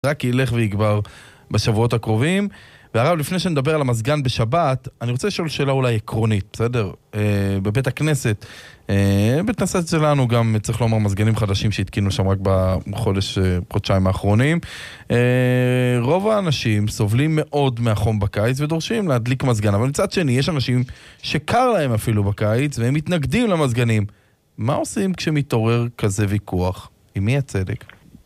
רק ילך ויגבר בשבועות הקרובים. והרב, לפני שנדבר על המזגן בשבת, אני רוצה לשאול שאלה אולי עקרונית, בסדר? בבית הכנסת, בית הכנסת שלנו גם צריך לומר מזגנים חדשים שהתקינו שם רק חודשיים האחרונים. רוב האנשים סובלים מאוד מהחום בקיץ ודורשים להדליק מזגן, אבל מצד שני יש אנשים שקר להם אפילו בקיץ והם מתנגדים למזגנים. מה עושים כשמתעורר כזה ויכוח? עם מי הצדק?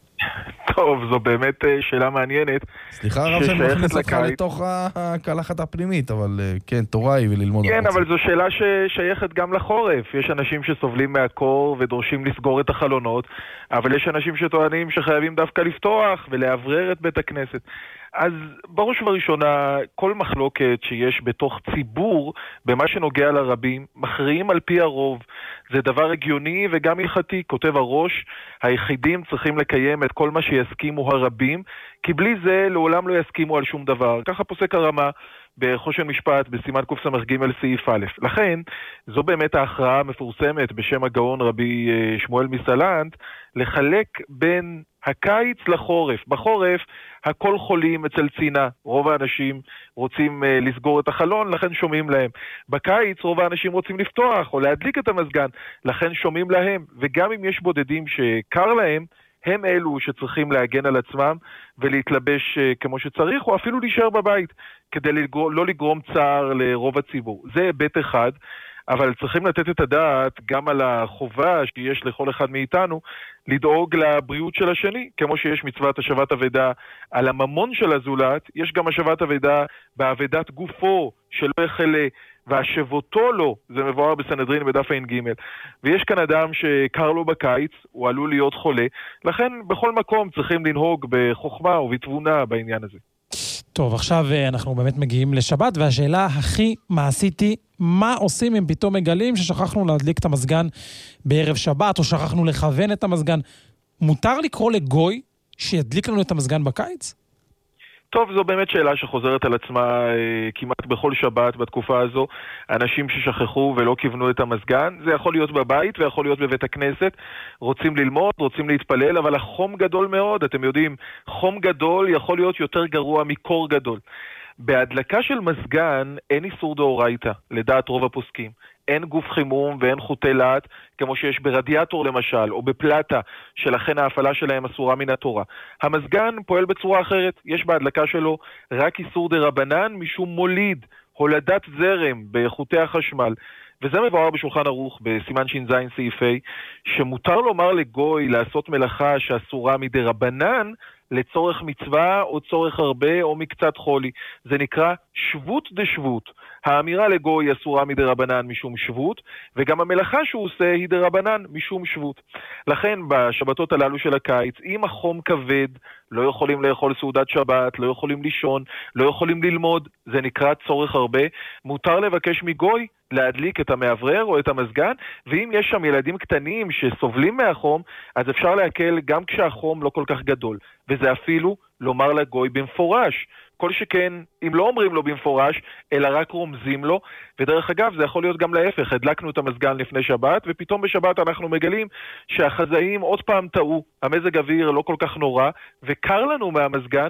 טוב, זו באמת שאלה מעניינת. סליחה הרב שאני מכניס אותך לתוך הקלחת הפנימית, אבל כן, תורה היא וללמוד. כן, אבל זו שאלה ששייכת גם לחורף. יש אנשים שסובלים מהקור ודורשים לסגור את החלונות, אבל יש אנשים שטוענים שחייבים דווקא לפתוח ולעברר את בית הכנסת. אז בראש ובראשונה, כל מחלוקת שיש בתוך ציבור, במה שנוגע לרבים, מכריעים על פי הרוב. זה דבר הגיוני וגם הלכתי. כותב הראש, היחידים צריכים לקיים את כל מה שיסכימו הרבים, כי בלי זה לעולם לא יסכימו על שום דבר. ככה פוסק הרמה בחושן משפט בסימן קס"ג סעיף א'. לכן, זו באמת ההכרעה המפורסמת בשם הגאון רבי שמואל מסלנט, לחלק בין הקיץ לחורף. בחורף הכל חולים אצל צינה, רוב האנשים רוצים לסגור את החלון, לכן שומעים להם. בקיץ רוב האנשים רוצים לפתוח או להדליק את המזגן, לכן שומעים להם. וגם אם יש בודדים שקר להם, הם אלו שצריכים להגן על עצמם ולהתלבש כמו שצריך, או אפילו להישאר בבית, כדי לא לגרום צער לרוב הציבור. זה היבט אחד, אבל צריכים לתת את הדעת גם על החובה שיש לכל אחד מאיתנו, לדאוג לבריאות של השני, כמו שיש מצוות השבת אבדה על הממון של הזולת, יש גם השבת אבדה באבדת גופו שלא יחלה, והשבותו לו, זה מבואר בסנהדרין בדף ע"ג. ויש כאן אדם שקר לו בקיץ, הוא עלול להיות חולה, לכן בכל מקום צריכים לנהוג בחוכמה ובתבונה בעניין הזה. טוב, עכשיו אנחנו באמת מגיעים לשבת, והשאלה הכי מעשית היא, מה עושים אם פתאום מגלים ששכחנו להדליק את המזגן בערב שבת, או שכחנו לכוון את המזגן? מותר לקרוא לגוי שידליק לנו את המזגן בקיץ? טוב, זו באמת שאלה שחוזרת על עצמה כמעט בכל שבת בתקופה הזו. אנשים ששכחו ולא כיוונו את המזגן, זה יכול להיות בבית ויכול להיות בבית הכנסת. רוצים ללמוד, רוצים להתפלל, אבל החום גדול מאוד. אתם יודעים, חום גדול יכול להיות יותר גרוע מקור גדול. בהדלקה של מזגן אין איסור דאורייתא, לדעת רוב הפוסקים. אין גוף חימום ואין חוטי להט, כמו שיש ברדיאטור למשל, או בפלטה, שלכן ההפעלה שלהם אסורה מן התורה. המזגן פועל בצורה אחרת, יש בהדלקה שלו רק איסור דרבנן משום מוליד, הולדת זרם בחוטי החשמל. וזה מבואר בשולחן ערוך בסימן ש"ז סעיף ה', שמותר לומר לגוי לעשות מלאכה שאסורה מדרבנן, לצורך מצווה או צורך הרבה או מקצת חולי. זה נקרא שבות דשבות. האמירה לגוי אסורה מדרבנן משום שבות, וגם המלאכה שהוא עושה היא דרבנן משום שבות. לכן בשבתות הללו של הקיץ, אם החום כבד, לא יכולים לאכול סעודת שבת, לא יכולים לישון, לא יכולים ללמוד, זה נקרא צורך הרבה, מותר לבקש מגוי להדליק את המאוורר או את המזגן, ואם יש שם ילדים קטנים שסובלים מהחום, אז אפשר להקל גם כשהחום לא כל כך גדול. וזה אפילו לומר לגוי במפורש. כל שכן, אם לא אומרים לו במפורש, אלא רק רומזים לו, ודרך אגב, זה יכול להיות גם להפך. הדלקנו את המזגן לפני שבת, ופתאום בשבת אנחנו מגלים שהחזאים עוד פעם טעו, המזג אוויר לא כל כך נורא, וקר לנו מהמזגן,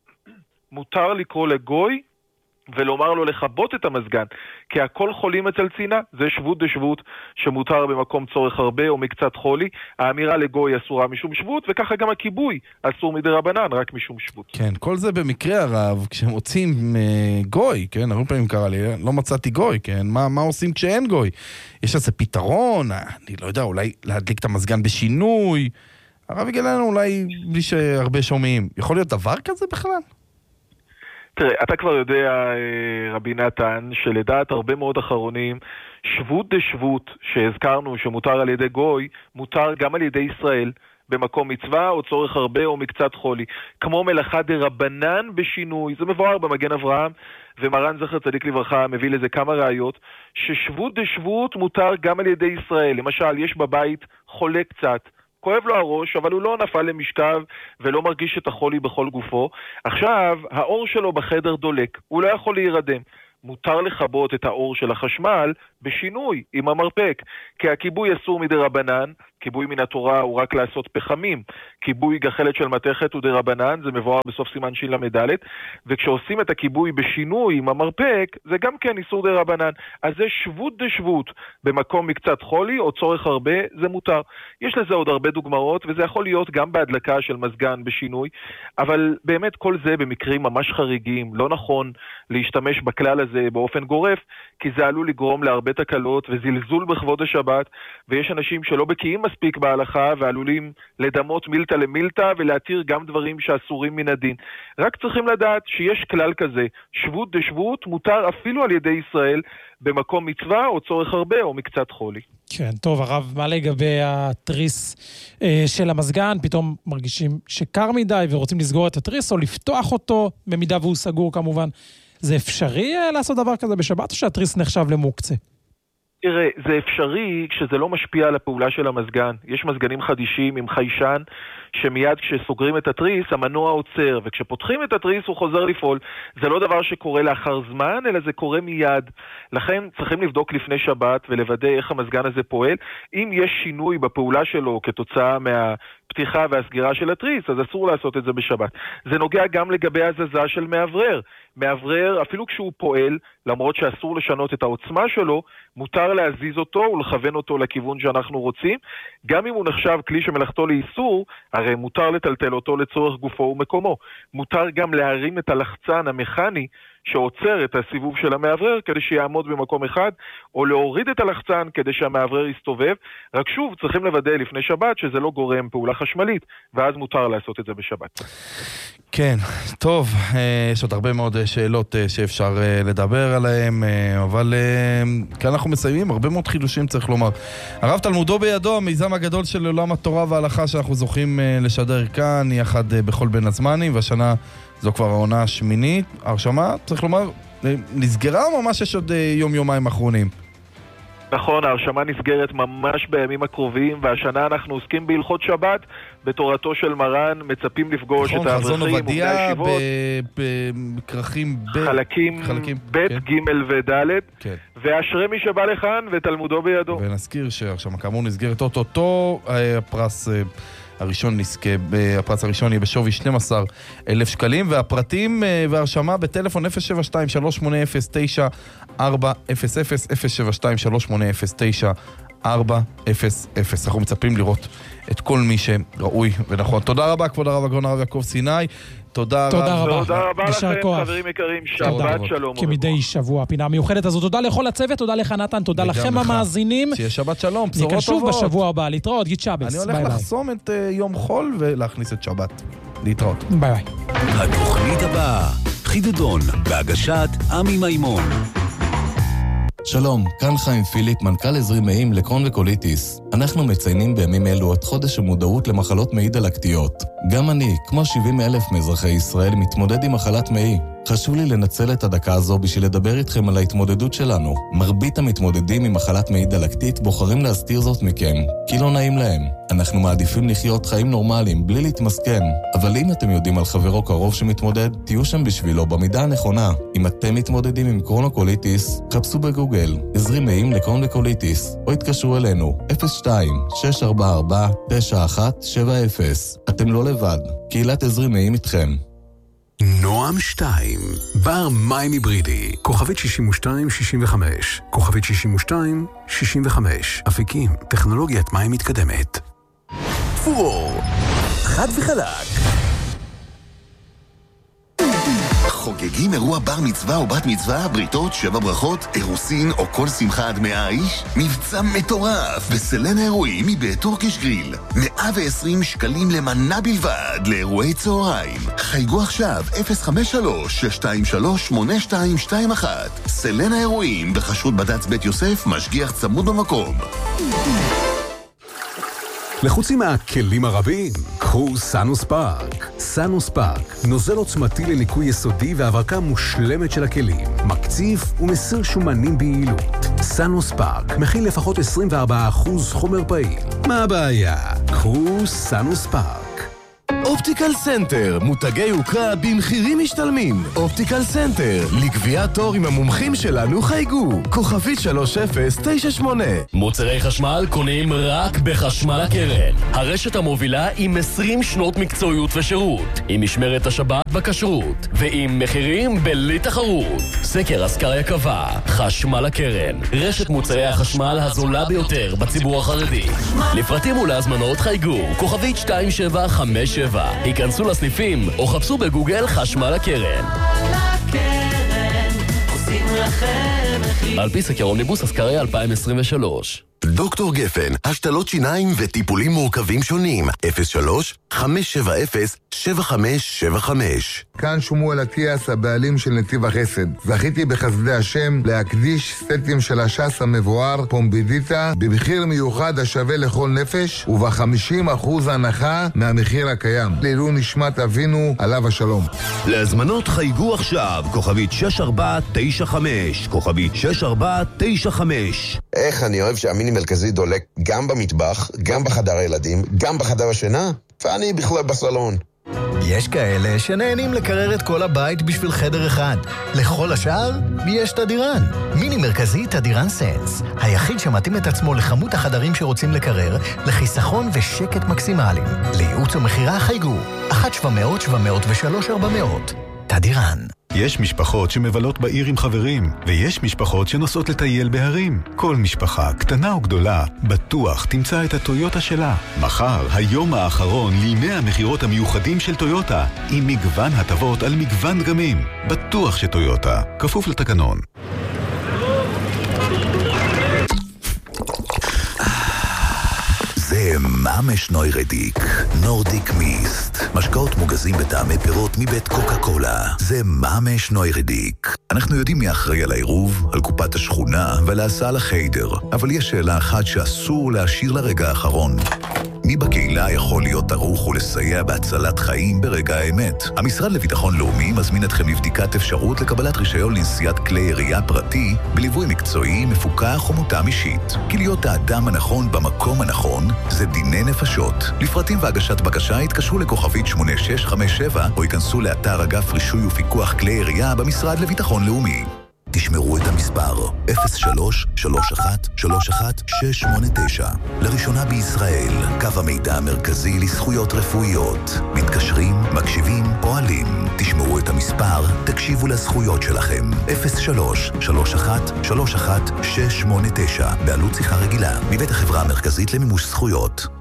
מותר לקרוא לגוי, ולומר לו לכבות את המזגן, כי הכל חולים אצל צינה, זה שבות דשבות שמותר במקום צורך הרבה או מקצת חולי. האמירה לגוי אסורה משום שבות, וככה גם הכיבוי אסור מדרבנן רק משום שבות. כן, כל זה במקרה הרב, כשמוצאים גוי, כן, הרבה פעמים קרה לי, לא מצאתי גוי, כן, מה עושים כשאין גוי? יש לזה פתרון, אני לא יודע, אולי להדליק את המזגן בשינוי, הרב יגלנו אולי בלי שהרבה שומעים, יכול להיות דבר כזה בכלל? תראה, אתה כבר יודע, רבי נתן, שלדעת הרבה מאוד אחרונים, שבות דשבות שהזכרנו שמותר על ידי גוי, מותר גם על ידי ישראל, במקום מצווה או צורך הרבה או מקצת חולי. כמו מלאכה דרבנן בשינוי, זה מבואר במגן אברהם, ומרן זכר צדיק לברכה מביא לזה כמה ראיות, ששבות דשבות מותר גם על ידי ישראל. למשל, יש בבית חולה קצת, כואב לו הראש, אבל הוא לא נפל למשכב ולא מרגיש את החולי בכל גופו. עכשיו, האור שלו בחדר דולק, הוא לא יכול להירדם. מותר לכבות את האור של החשמל בשינוי עם המרפק, כי הכיבוי אסור מדרבנן, כיבוי מן התורה הוא רק לעשות פחמים, כיבוי גחלת של מתכת הוא דרבנן, זה מבואר בסוף סימן שין למדלת, וכשעושים את הכיבוי בשינוי עם המרפק, זה גם כן איסור דרבנן. אז זה שבות דשבות, במקום מקצת חולי או צורך הרבה, זה מותר. יש לזה עוד הרבה דוגמאות, וזה יכול להיות גם בהדלקה של מזגן בשינוי, אבל באמת כל זה במקרים ממש חריגים, לא נכון להשתמש בכלל הזה באופן גורף, כי זה עלול לגרום להרבה תקלות וזלזול בכבוד השבת, ויש אנשים שלא בקיאים מספיק בהלכה ועלולים לדמות מילתא למילתא ולהתיר גם דברים שאסורים מן הדין. רק צריכים לדעת שיש כלל כזה, שבות דשבות מותר אפילו על ידי ישראל במקום מצווה או צורך הרבה או מקצת חולי. כן, טוב, הרב, מה לגבי התריס של המזגן? פתאום מרגישים שקר מדי ורוצים לסגור את התריס או לפתוח אותו, במידה והוא סגור כמובן. זה אפשרי לעשות דבר כזה בשבת או שהתריס נחשב למוקצה? תראה, זה אפשרי כשזה לא משפיע על הפעולה של המזגן. יש מזגנים חדישים עם חיישן שמיד כשסוגרים את התריס המנוע עוצר, וכשפותחים את התריס הוא חוזר לפעול. זה לא דבר שקורה לאחר זמן, אלא זה קורה מיד. לכן צריכים לבדוק לפני שבת ולוודא איך המזגן הזה פועל. אם יש שינוי בפעולה שלו כתוצאה מהפתיחה והסגירה של התריס, אז אסור לעשות את זה בשבת. זה נוגע גם לגבי הזזה של מעברר. מעברר, אפילו כשהוא פועל, למרות שאסור לשנות את העוצמה שלו, מותר להזיז אותו ולכוון אותו לכיוון שאנחנו רוצים. גם אם הוא נחשב כלי שמלאכתו לאיסור, הרי מותר לטלטל אותו לצורך גופו ומקומו. מותר גם להרים את הלחצן המכני שעוצר את הסיבוב של המעברר כדי שיעמוד במקום אחד, או להוריד את הלחצן כדי שהמעברר יסתובב. רק שוב, צריכים לוודא לפני שבת שזה לא גורם פעולה חשמלית, ואז מותר לעשות את זה בשבת. כן, טוב, יש עוד הרבה מאוד שאלות שאפשר לדבר עליהן, אבל כאן אנחנו מסיימים, הרבה מאוד חידושים צריך לומר. הרב תלמודו בידו, המיזם הגדול של עולם התורה וההלכה שאנחנו זוכים לשדר כאן, יחד בכל בין הזמנים, והשנה זו כבר העונה השמינית. הרשמה, צריך לומר, נסגרה או ממש יש עוד יום-יומיים אחרונים? נכון, ההרשמה נסגרת ממש בימים הקרובים, והשנה אנחנו עוסקים בהלכות שבת, בתורתו של מרן, מצפים לפגוש את האברכים ובני הישיבות. בכרכים חלקים ב', ג' וד', ואשרי מי שבא לכאן ותלמודו בידו. ונזכיר שההרשמה כאמור נסגרת אותו, הפרס הראשון נזכה, הפרס הראשון יהיה בשווי 12,000 שקלים, והפרטים וההרשמה בטלפון 072-380-9400, 072-380-9400. אנחנו מצפים לראות את כל מי שראוי ונכון. תודה רבה, כבוד הרב הגאון הרב יעקב סיני. תודה רבה. תודה רבה לכם, חברים יקרים. שבת שלום. כמדי שבוע, הפינה המיוחדת הזו. תודה לכל הצוות, תודה לך נתן, תודה לכם המאזינים. שיהיה שבת שלום, בשורות טובות. נקשוב בשבוע הבא, להתראות, גיד שבס. אני הולך לחסום את יום חול ולהכניס את שבת. להתראות. ביי ביי. התוכנית הבאה, חידודון, בהגשת עמי מימון. שלום, כאן חיים פיליפ, מנכ"ל עזרי מעיים לקרון וקוליטיס. אנחנו מציינים בימים אלו את חודש המודעות למחלות מעי דלקתיות. גם אני, כמו 70,000 מאזרחי ישראל, מתמודד עם מחלת מעי. חשוב לי לנצל את הדקה הזו בשביל לדבר איתכם על ההתמודדות שלנו. מרבית המתמודדים עם מחלת מעי דלקתית בוחרים להסתיר זאת מכם, כי לא נעים להם. אנחנו מעדיפים לחיות חיים נורמליים בלי להתמסכן. אבל אם אתם יודעים על חברו קרוב שמתמודד, תהיו שם בשבילו במידה הנכונה. אם אתם מתמודדים עם קרון וקוליטיס, חפשו בגוגל עזרי מעיים לקרון וקוליטיס, או התקשרו אלינו 02-644-9170. אתם לא לבד, קהילת עזרי מעיים איתכם. נועם 2, בר מים היברידי, כוכבית 6265, כוכבית 6265, אפיקים, טכנולוגיית מים מתקדמת. פורור, חד וחלק. חוגגים אירוע בר מצווה או בת מצווה, בריתות, 7 ברכות, אירוסין או כל שמחה עד 100 איש? מבצע מטורף בסלן האירועים מבית טורקיש גריל. 120 שקלים למנה בלבד לאירועי צהריים. חייגו עכשיו 053-623-8221. סלן האירועים בחשות בד"ץ בית יוסף, משגיח צמוד במקום. לחוצים מהכלים הרבים, קחו סאנוס פארק. סאנוס פארק, נוזל עוצמתי לניקוי יסודי והברקה מושלמת של הכלים, מקציף ומסיר שומנים ביעילות. סאנוס פארק מכיל לפחות 24% חומר פעיל. מה הבעיה? קחו סאנוס פארק. אופטיקל סנטר, מותגי יוקרה במחירים משתלמים. אופטיקל סנטר, לקביעת תור עם המומחים שלנו חייגו. כוכבית 3098. מוצרי חשמל קונים רק בחשמל הקרן. הרשת המובילה עם 20 שנות מקצועיות ושירות. עם משמרת השבת בכשרות. ועם מחירים בלי תחרות. סקר אסקריה קבע, חשמל הקרן. רשת מוצרי החשמל הזולה ביותר בציבור החרדי. לפרטים ולהזמנות חייגו. כוכבית 2757. היכנסו לסניפים או חפשו בגוגל חשמל הקרן. על פי סקר אומניבוס אסקריה 2023. דוקטור גפן, השתלות שיניים וטיפולים מורכבים שונים. 03-570-7575. כאן שמואל אטיאס, הבעלים של נתיב החסד. זכיתי בחסדי השם להקדיש סטים של הש"ס המבואר פומבידיטה במחיר מיוחד השווה לכל נפש וב-50% הנחה מהמחיר הקיים. לעילוי נשמת אבינו עליו השלום. להזמנות חייגו עכשיו, כוכבית 6495, כוכבית 6495. איך אני אוהב שהמיני מרכזי דולק גם במטבח, גם בחדר הילדים, גם בחדר השינה, ואני בכלל בסלון. יש כאלה שנהנים לקרר את כל הבית בשביל חדר אחד. לכל השאר יש תדירן. מיני מרכזי תדירן סנס. היחיד שמתאים את עצמו לכמות החדרים שרוצים לקרר, לחיסכון ושקט מקסימליים. לייעוץ ומחירה חייגו. 1-700-703-400. תדירן. יש משפחות שמבלות בעיר עם חברים, ויש משפחות שנוסעות לטייל בהרים. כל משפחה, קטנה או גדולה, בטוח תמצא את הטויוטה שלה. מחר, היום האחרון לימי המחירות המיוחדים של טויוטה, עם מגוון הטבות על מגוון דגמים. בטוח שטויוטה, כפוף לתקנון. זה ממש נוירדיק, נורדיק מיסט. משקאות מוגזים בטעמי פירות מבית קוקה קולה. זה ממש נוירדיק. אנחנו יודעים מי אחראי על העירוב, על קופת השכונה ועל ההסעה לחיידר. אבל יש שאלה אחת שאסור להשאיר לרגע האחרון. מי בקהילה יכול להיות ערוך ולסייע בהצלת חיים ברגע האמת? המשרד לביטחון לאומי מזמין אתכם לבדיקת אפשרות לקבלת רישיון לנסיעת כלי ירייה פרטי בליווי מקצועי, מפוקח ומותאם אישית. כי להיות האדם הנכון במקום הנכון זה דיני נפשות. לפרטים והגשת בקשה התקשרו לכוכבית 8657 או ייכנסו לאתר אגף רישוי ופיקוח כלי ירייה במשרד לביטחון לאומי. תשמרו את המספר 03-31-31689. לראשונה בישראל, קו המידע המרכזי לזכויות רפואיות. מתקשרים, מקשיבים, פועלים. תשמרו את המספר, תקשיבו לזכויות שלכם. 03-31-31689. בעלות שיחה רגילה. מבית החברה המרכזית למימוש זכויות.